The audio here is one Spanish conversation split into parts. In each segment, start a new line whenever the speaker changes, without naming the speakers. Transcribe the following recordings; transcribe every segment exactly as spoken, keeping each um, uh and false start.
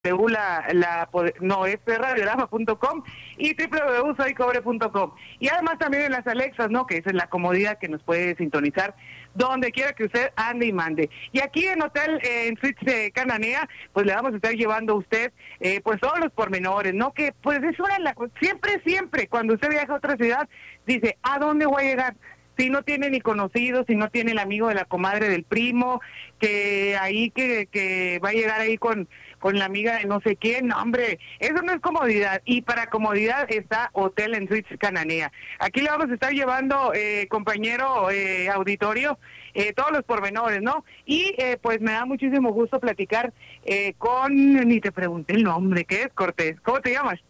la, la, no, es radiograma punto com y doble u doble u doble u punto soy cobre punto com. Y además también en las Alexas, ¿no? Que esa es la comodidad que nos puede sintonizar donde quiera que usted ande y mande. Y aquí en Hotel, eh, en Suites de Cananea, pues le vamos a estar llevando a usted, eh, pues todos los pormenores, ¿no? Que pues es una de las, siempre, siempre, cuando usted viaja a otra ciudad, dice, ¿a dónde voy a llegar? Si no tiene ni conocido, si no tiene el amigo de la comadre del primo, que ahí que, que va a llegar ahí con, con la amiga de no sé quién, no, hombre, eso no es comodidad. Y para comodidad está Hotel en Suites Cananea. Aquí le vamos a estar llevando, eh, compañero eh, auditorio, eh, todos los pormenores, ¿no? Y eh, pues me da muchísimo gusto platicar eh, con, ni te pregunté el nombre, ¿qué es, Cortés? ¿Cómo te llamas?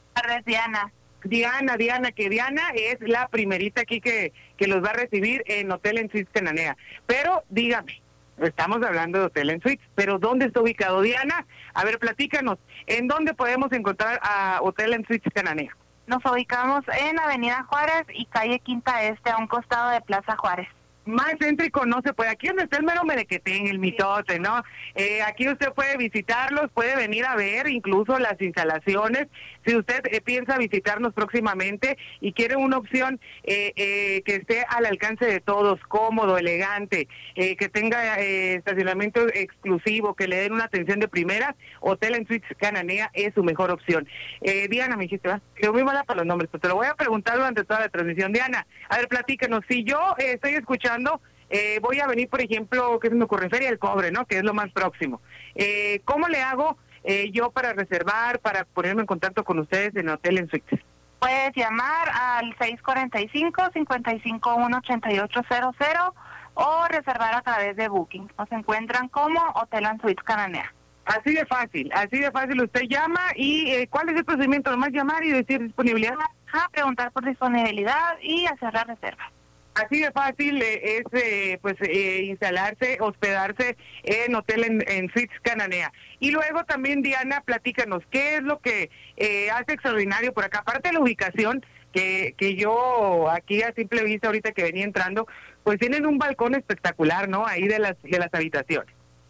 Diana.
Diana, Diana, que Diana es la primerita aquí que, que los va a recibir en Hotel en Suites Cananea. Pero dígame, estamos hablando de Hotel en Suites, pero ¿dónde está ubicado, Diana? A ver, platícanos, ¿en dónde podemos encontrar a Hotel en Suites Cananea?
Nos ubicamos en Avenida Juárez y calle Quinta Este, a un costado de Plaza Juárez.
Más céntrico no se puede. Aquí donde está el mero merequetén, el mitote, ¿no? Eh, aquí usted puede visitarlos, puede venir a ver incluso las instalaciones. Si usted eh, piensa visitarnos próximamente y quiere una opción eh, eh, que esté al alcance de todos, cómodo, elegante, eh, que tenga eh, estacionamiento exclusivo, que le den una atención de primera, Hotel en Suites Cananea es su mejor opción. Eh, Diana, me dijiste, ¿verdad? Yo muy mala para los nombres, pero te lo voy a preguntar durante toda la transmisión. Diana, a ver, platícanos. Si yo eh, estoy escuchando Eh, voy a venir, por ejemplo, ¿qué se me ocurre? Feria del Cobre, ¿no? Que es lo más próximo. Eh, ¿Cómo le hago eh, yo para reservar, para ponerme en contacto con ustedes en Hotel en Suites?
Puedes llamar al seis cuatro cinco, cinco cinco uno, ocho ocho cero cero o reservar a través de Booking. Nos encuentran como Hotel en Suites Cananea.
Así de fácil, así de fácil. Usted llama y eh, ¿cuál es el procedimiento? Nomás llamar y decir disponibilidad.
Ajá, preguntar por disponibilidad y hacer la reserva.
Así de fácil eh, es eh, pues eh, instalarse, hospedarse en Hotel en, en Suites Cananea. Y luego también, Diana, platícanos, ¿qué es lo que eh, hace extraordinario por acá? Aparte de la ubicación, que, que yo aquí a simple vista ahorita que venía entrando, pues tienen un balcón espectacular, ¿no? Ahí de las, de las habitaciones.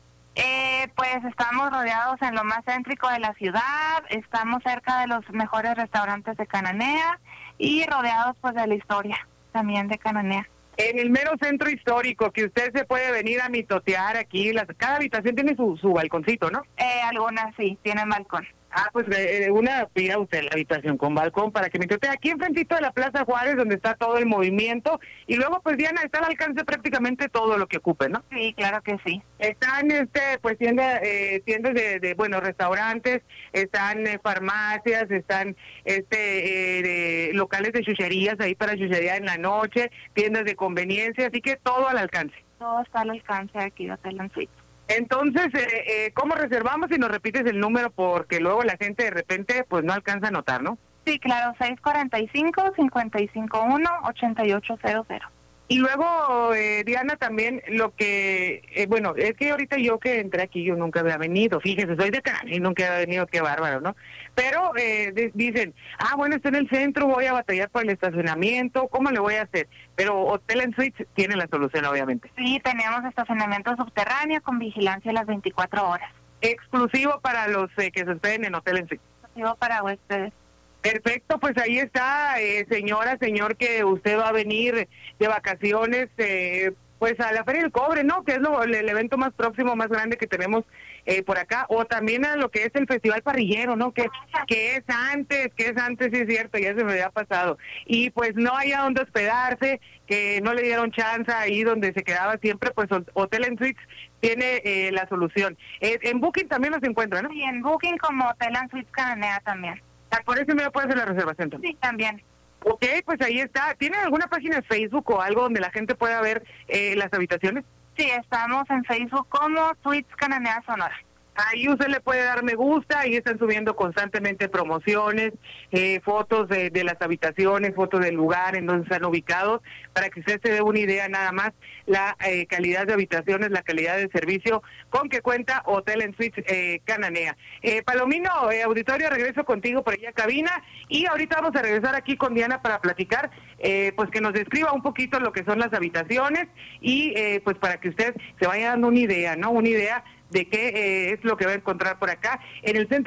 Eh, pues estamos rodeados en lo más céntrico de la ciudad, estamos cerca de los mejores restaurantes de Cananea y rodeados pues de la historia también de Cananea.
En el mero centro histórico, que usted se puede venir a mitotear aquí, las, cada habitación tiene su, su balconcito, ¿no?
Eh, algunas sí, tienen balcón.
Ah, pues eh, una, pida usted la habitación con balcón para que mitotee aquí enfrentito de la Plaza Juárez, donde está todo el movimiento, y luego pues Diana, está al alcance prácticamente todo lo que ocupe, ¿no?
Sí, claro que sí.
Están, este, pues tiendas, eh, tiendas de, de, bueno, restaurantes, están eh, farmacias, están, este, eh, de, locales de chucherías ahí para chuchería en la noche, tiendas de conveniencia, así que todo al alcance.
Todo está al alcance aquí de Hotel en Suites.
Entonces, eh, eh, ¿cómo reservamos si nos repites el número? Porque luego la gente de repente pues no alcanza a notar, ¿no?
Sí, claro, seis cuatro cinco, cinco cinco uno, ocho ocho cero cero.
Y luego, eh, Diana, también lo que, eh, bueno, es que ahorita yo que entré aquí, yo nunca había venido, fíjese, soy de Cananea y nunca había venido, qué bárbaro, ¿no? Pero eh, de, dicen, ah, bueno, estoy en el centro, voy a batallar por el estacionamiento, ¿cómo le voy a hacer? Pero Hotel en Suites tiene la solución, obviamente.
Sí, tenemos estacionamiento subterráneo con vigilancia las veinticuatro horas.
Exclusivo para los eh, que se hospeden en Hotel en Suites.
Exclusivo para huéspedes.
Perfecto, pues ahí está, eh, señora, señor, que usted va a venir de vacaciones, eh, pues a la Feria del Cobre, ¿no? Que es lo, el, el evento más próximo, más grande que tenemos eh, por acá, o también a lo que es el Festival Parrillero, ¿no? Que, que es antes, que es antes, sí es cierto, ya se me había pasado. Y pues no hay a dónde hospedarse, que no le dieron chance ahí donde se quedaba siempre, pues Hotel en Suites tiene eh, la solución. Eh, en Booking también los encuentran, ¿no?
Sí, en Booking como Hotel en Suites Cananea también.
Por eso me puede hacer la reservación también.
Sí, también.
Ok, pues ahí está. ¿Tienen alguna página de Facebook o algo donde la gente pueda ver eh, las habitaciones?
Sí, estamos en Facebook como Suites Cananea Sonora.
Ahí usted le puede dar me gusta, ahí están subiendo constantemente promociones, eh, fotos de, de las habitaciones, fotos del lugar en donde están ubicados, para que usted se dé una idea nada más la eh, calidad de habitaciones, la calidad del servicio con que cuenta Hotel en Suites eh, Cananea. Eh, Palomino, eh, auditorio, regreso contigo por allá a cabina y ahorita vamos a regresar aquí con Diana para platicar, eh, pues que nos describa un poquito lo que son las habitaciones y eh, pues para que usted se vaya dando una idea, ¿no? Una idea de qué eh, es lo que va a encontrar por acá. En el centro